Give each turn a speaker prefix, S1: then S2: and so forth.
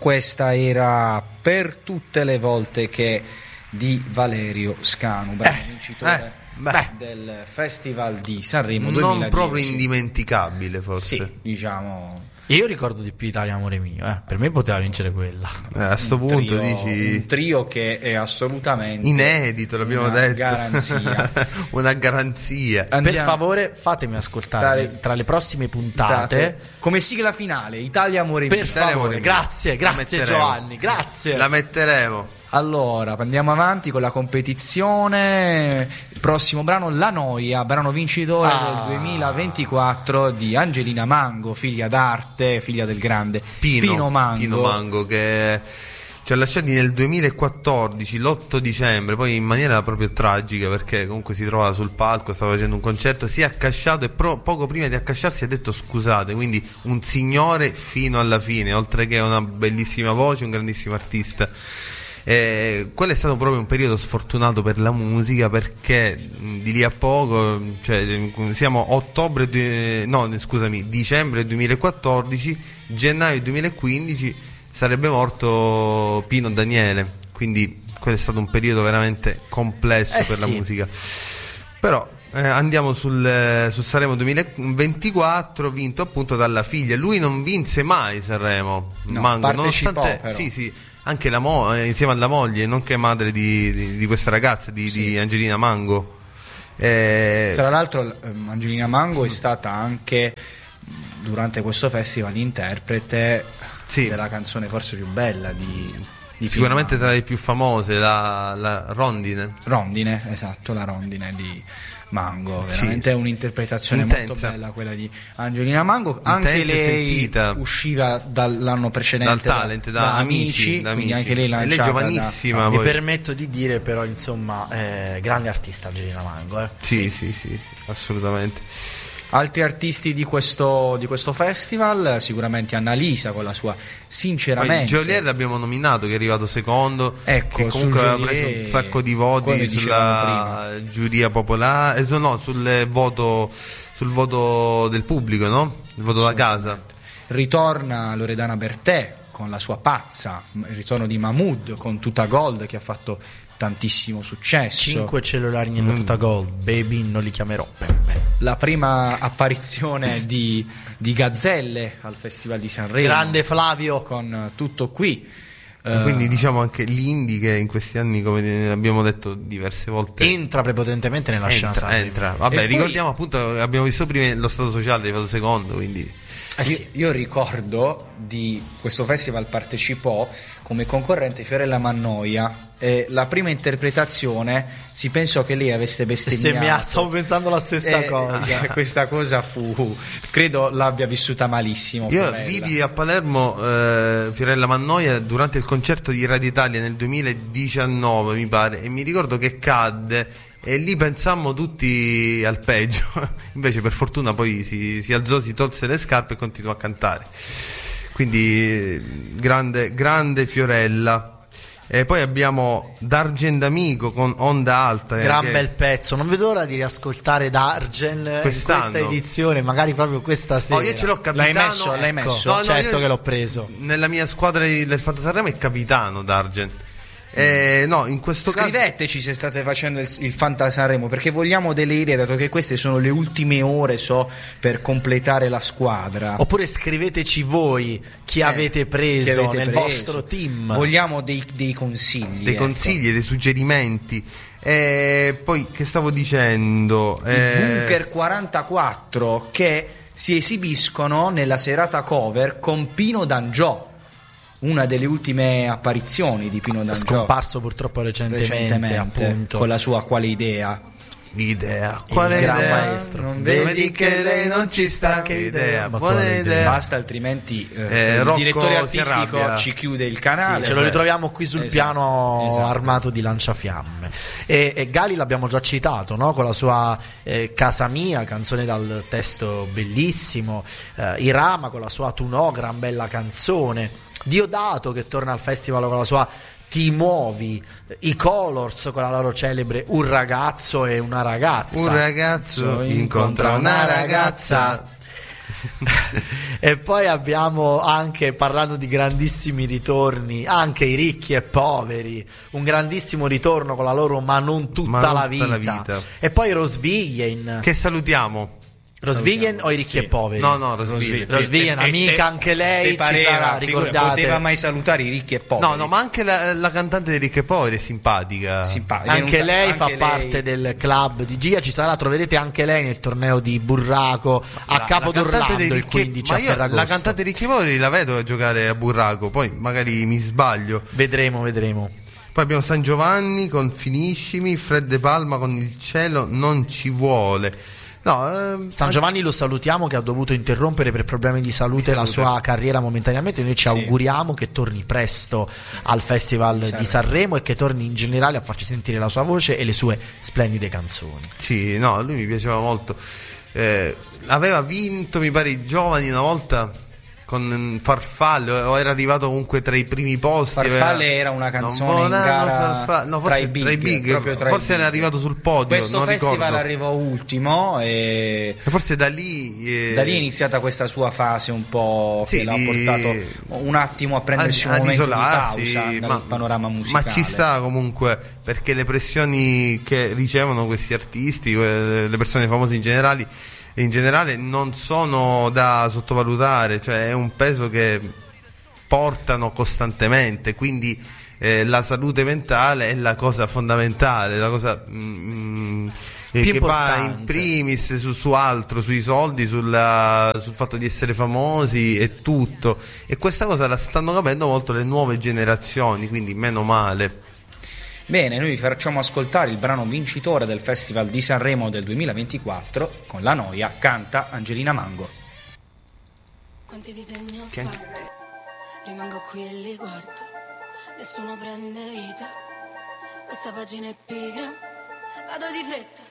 S1: questa era Per tutte le volte che di Valerio Scanu, bravo vincitore del Festival di Sanremo 2010.
S2: Non proprio indimenticabile, forse.
S1: Sì, diciamo.
S3: Io ricordo di più Italia amore mio, per me poteva vincere quella.
S2: A sto punto dici
S1: un trio che è assolutamente
S2: inedito, l'abbiamo detto.
S1: Garanzia.
S2: Una garanzia.
S3: Per favore fatemi ascoltare tra le prossime puntate
S1: come sigla finale Italia amore mio.
S3: Per favore, grazie Giovanni, grazie.
S2: La metteremo.
S1: Allora, andiamo avanti con la competizione. Il prossimo brano, La Noia, brano vincitore del 2024 di Angelina Mango, figlia d'arte, figlia del grande Pino Mango,
S2: che ci ha lasciati nel 2014, l'8 dicembre, poi in maniera proprio tragica, perché comunque si trovava sul palco, stava facendo un concerto, si è accasciato e poco prima di accasciarsi ha detto scusate, quindi un signore fino alla fine, oltre che una bellissima voce, un grandissimo artista. Quello è stato proprio un periodo sfortunato per la musica, perché di lì a poco, cioè siamo dicembre 2014, gennaio 2015 sarebbe morto Pino Daniele, quindi quello è stato un periodo veramente complesso per la musica. Però andiamo su Sanremo 2024, vinto appunto dalla figlia. Lui non vinse mai Sanremo, Mango, nonostante sì, anche insieme alla moglie, nonché madre di questa ragazza di Angelina Mango.
S1: Tra l'altro Angelina Mango è stata anche durante questo festival interprete della canzone forse più bella di
S2: sicuramente tra le più famose, la Rondine,
S1: esatto, la Rondine di Mango, veramente è un'interpretazione molto bella quella di Angelina Mango, anche lei usciva dall'anno precedente
S2: dal talent, da Amici,
S1: quindi anche lei lanciata,
S2: lei è giovanissima.
S3: Mi permetto di dire però, insomma, grande artista Angelina Mango.
S2: Sì, assolutamente.
S1: Altri artisti di questo festival, sicuramente Annalisa con la sua Sinceramente.
S2: Geolier l'abbiamo nominato, che è arrivato secondo,
S1: ecco,
S2: che comunque aveva preso un sacco di voti sulla giuria popolare, sul voto del pubblico, no? Il voto da casa.
S1: Ritorna Loredana Bertè con la sua Pazza, il ritorno di Mahmood con Tuta Gold, che ha fatto tantissimo successo.
S3: 5 cellulari nella Tuta Gold, baby, non li chiamerò
S1: la prima apparizione di Gazzelle al Festival di Sanremo,
S3: grande Flavio,
S1: con Tutto qui.
S2: Quindi diciamo anche l'indie, che in questi anni, come abbiamo detto diverse volte,
S3: entra prepotentemente nella scena Sanremo.
S2: Vabbè, ricordiamo appunto, abbiamo visto prima lo Stato Sociale, è arrivato secondo, quindi
S1: io ricordo di questo festival partecipò come concorrente Fiorella Mannoia, e la prima interpretazione si pensò che lei avesse bestemmiato.
S3: Stavo pensando la stessa cosa.
S1: Questa cosa credo l'abbia vissuta malissimo.
S2: Io
S1: Fiorella.
S2: vidi a Palermo Fiorella Mannoia durante il concerto di Radio Italia nel 2019, mi pare, e mi ricordo che cadde. E lì pensammo tutti al peggio. Invece per fortuna poi si alzò, si tolse le scarpe e continuò a cantare. Quindi grande Fiorella. E poi abbiamo D'Argen D'Amico con Onda Alta,
S3: bel pezzo. Non vedo l'ora di riascoltare D'Argen in questa edizione, magari proprio questa sera.
S2: Io ce l'ho capitano.
S1: L'hai messo?
S3: No, certo che l'ho preso.
S2: Nella mia squadra del Fantasarremo è capitano D'Argen. In questo
S1: scriveteci se state facendo il Fantasarremo, perché vogliamo delle idee, dato che queste sono le ultime ore per completare la squadra.
S3: Oppure scriveteci voi chi avete preso nel vostro team.
S1: Vogliamo dei consigli,
S2: dei suggerimenti. Poi che stavo dicendo,
S1: i Bunker 44 che si esibiscono nella serata cover con Pino D'Angiò, una delle ultime apparizioni di Pino D'Angiò,
S3: scomparso purtroppo recentemente appunto,
S1: con la sua Quale idea.
S2: Quale
S3: idea?
S2: Maestro, non vedi che lei non ci sta, che idea, quale idea?
S1: Basta, altrimenti il direttore artistico ci chiude il canale.
S3: Ce lo ritroviamo qui sul piano armato di lanciafiamme. E Gali l'abbiamo già citato, no? Con la sua Casa Mia, canzone dal testo bellissimo, Irama con la sua Tu no, gran bella canzone, Diodato che torna al festival con la sua Ti muovi, i Colors con la loro celebre Un ragazzo e una ragazza,
S2: un ragazzo incontra una ragazza,
S3: E poi abbiamo anche, parlando di grandissimi ritorni, anche i Ricchi e Poveri, un grandissimo ritorno con la loro Ma non tutta la vita. E poi Rosvigen,
S2: che salutiamo.
S3: Rosvigen o i Ricchi e Poveri?
S2: No, Rosvigen.
S3: Amica anche lei, ci sarà, ricordate.
S1: Poteva mai salutare i Ricchi e Poveri?
S2: No, ma anche la cantante dei Ricchi e Poveri è simpatica.
S3: Anche lei fa parte del club di Gia, ci sarà, troverete anche lei nel torneo di Burraco a Capo d'Orlando il 15 a Ferragosto.
S2: La cantante dei Ricchi e Poveri la vedo a giocare a Burraco, poi magari mi sbaglio.
S3: Vedremo.
S2: Poi abbiamo San Giovanni con Finiscimi, Fred De Palma con Il cielo non ci vuole.
S3: San Giovanni lo salutiamo, che ha dovuto interrompere per problemi di salute la sua carriera momentaneamente. Noi ci auguriamo che torni presto al Festival di Sanremo e che torni in generale a farci sentire la sua voce e le sue splendide canzoni.
S2: Sì, lui mi piaceva molto. Aveva vinto, mi pare, i giovani una volta con Farfalle, o era arrivato comunque tra i primi posti.
S1: Farfalle era una canzone in gara
S2: tra i big, forse era arrivato sul podio.
S1: Questo festival arrivò ultimo e
S2: forse da lì
S1: è iniziata questa sua fase un po' che l'ha portato un attimo a prendersi un momento di pausa dal panorama musicale.
S2: Ma ci sta comunque, perché le pressioni che ricevono questi artisti, le persone famose in generale non sono da sottovalutare, cioè è un peso che portano costantemente, quindi la salute mentale è la cosa fondamentale, la cosa che va in primis su altro, sui soldi, sul fatto di essere famosi e tutto, e questa cosa la stanno capendo molto le nuove generazioni, quindi meno male.
S1: Bene, noi vi facciamo ascoltare il brano vincitore del Festival di Sanremo del 2024, con La Noia canta Angelina Mango.
S4: Quanti disegni ho fatti, rimango qui e li guardo, nessuno prende vita, questa pagina è pigra, vado di fretta,